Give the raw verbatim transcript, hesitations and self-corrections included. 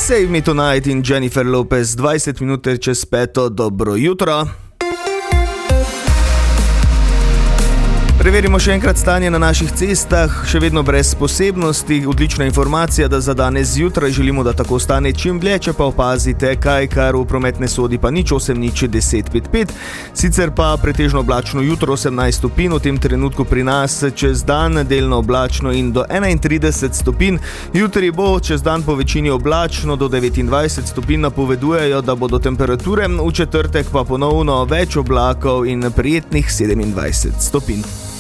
Save Me Tonight in Jennifer Lopez, dvajset minut čez peto, dobro jutro. Preverimo še enkrat stanje na naših cestah, še vedno brez posebnosti, odlična informacija, da za danes zjutraj želimo, da tako stane čim dlje, če pa opazite kaj, kar v promet ne sodi, pa nič osem nič deset pet pet, sicer pa pretežno oblačno jutro osemnajst stopinj, v tem trenutku pri nas čez dan delno oblačno in do enaintrideset stopinj, jutri bo čez dan po večini oblačno do devetindvajset stopinj, napovedujejo, da bodo temperature, v četrtek pa ponovno več oblakov in prijetnih sedemindvajset stopinj.